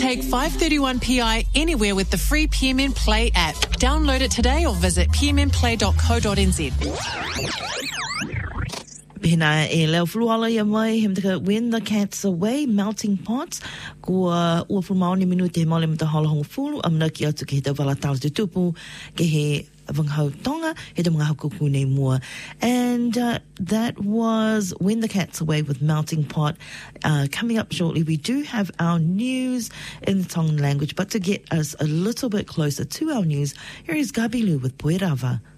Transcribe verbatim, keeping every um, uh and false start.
Take five thirty-one P I anywhere with the free P M N Play app. Download it today or visit p m n play dot co dot n z. Pina e leo fluala ia mai hem tika When the Cat's Away, Melting Pots, kua ua fulmaoni minuti he maole mta hala hongo fulu, amna ki atu ke he tawala tala te tupu, ke he vanghau tonga, he te mga hakuku nei mua. And uh, that was When the Cat's Away with Melting Pot. Uh, coming up shortly, we do have our news in the Tongan language, but to get us a little bit closer to our news, here is Gabilu with Poerava.